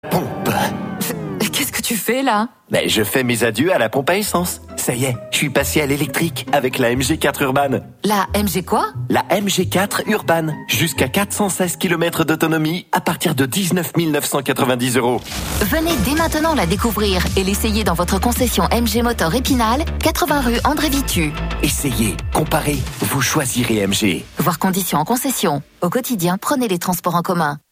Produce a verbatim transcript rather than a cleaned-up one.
Pompe. Qu'est-ce que tu fais là? Ben, je fais mes adieux à la pompe à essence. Ça y est, je suis passé à l'électrique avec la M G quatre Urban. La M G quoi? La M G quatre Urban. Jusqu'à quatre cent seize kilomètres d'autonomie à partir de dix-neuf mille neuf cent quatre-vingt-dix euros. Venez dès maintenant la découvrir et l'essayer dans votre concession M G Motor Épinal, quatre-vingts rue André Vitu. Essayez, comparez, vous choisirez M G. Voir conditions en concession. Au quotidien, prenez les transports en commun.